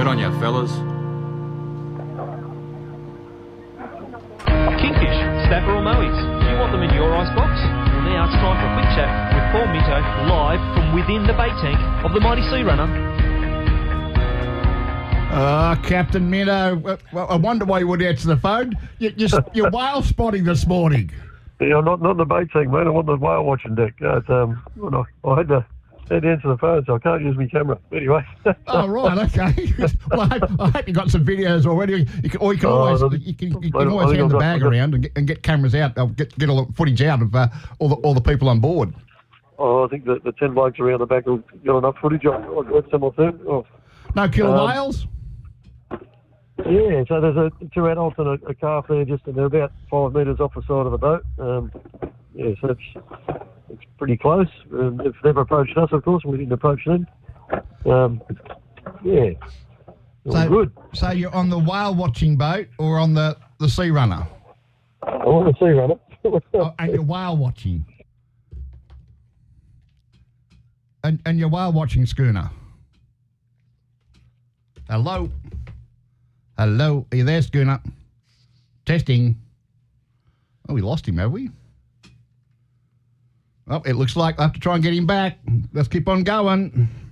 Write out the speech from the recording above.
Good on you, fellas. Kingfish, snapper or mowies? Do you want them in your icebox? Well, now it's time for a quick chat with Paul Minto, live from within the bait tank of the Mighty Sea Runner. Captain Minto, I wonder why you wouldn't answer the phone. You're whale spotting this morning. Yeah, I'm not in the bait tank, mate. I'm on the whale watching deck. I had to answer the phone, so I can't use my camera. Anyway. Oh, right, okay. Well, I hope you got some videos already. You can always hand the bag around and get cameras out. Get all the footage out of all the people on board. Oh, I think the 10 blokes around the back will got enough footage. I'll let someone soon. Oh. No killer whales? Yeah, so there's two adults and a calf there, and they're about 5 metres off the side of the boat. So it's pretty close. They've never approached us, of course, and we didn't approach them. Good. So you're on the whale watching boat or on the sea runner? I'm on the sea runner. And you're whale watching. And you're whale watching schooner. Hello? Hello? Are you there, schooner? Testing. Oh, we lost him, have we? Oh, it looks like I have to try and get him back. Let's keep on going.